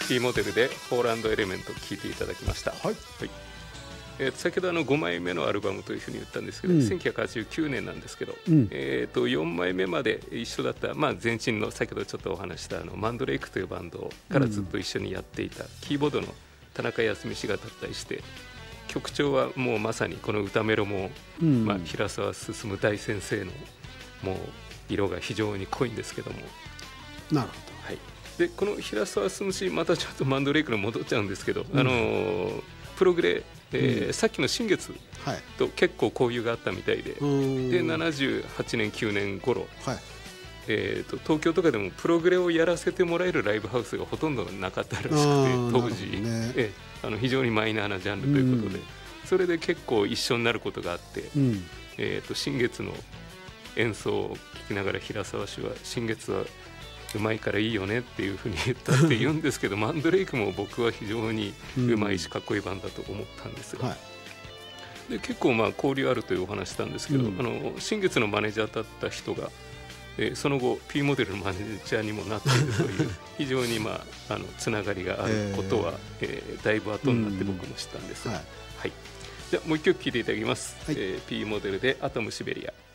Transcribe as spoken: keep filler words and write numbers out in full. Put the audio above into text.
P モデルでポーランドエレメントを聴いていただきました。 はい、 はい。えー、先ほどあのごまいめのアルバムというふうに言ったんですけど、うん、せんきゅうひゃくはちじゅうきゅうねんなんですけど、うん、えー、とよんまいめまで一緒だった、まあ、前身の先ほどちょっとお話したあのマンドレイクというバンドからずっと一緒にやっていたキーボードの田中康美氏が脱退して、曲調はもうまさにこの歌メロも、うん、まあ、平沢進大先生のもう色が非常に濃いんですけども。 なるほど。 はい、でこの平沢進氏またちょっとマンドレイクの戻っちゃうんですけど、うん、あのー、プログレ、えーうん、さっきの新月と結構交流があったみたいで、はい、でななじゅうはちねんきゅうねん頃、はい、えー、と東京とかでもプログレをやらせてもらえるライブハウスがほとんどなかったらしくて、当時、ね、えー、あの非常にマイナーなジャンルということで、うん、それで結構一緒になることがあって、うん、えー、と新月の演奏を聴きながら平沢氏は新月はうまいからいいよねっていうふうに言ったって言うんですけどマンドレイクも僕は非常にうまいしかっこいいバンだと思ったんですが、うん、はい、で結構まあ交流あるというお話したんですけど、うん、あの新月のマネージャーだった人が、えー、その後 P モデルのマネージャーにもなっているという非常にまああのつながりがあることは、えーえー、だいぶ後になって僕も知ったんですが、うん、はいはい、じゃあもう一曲聴いていただきます、はい、えー、P モデルでアトムシベリア。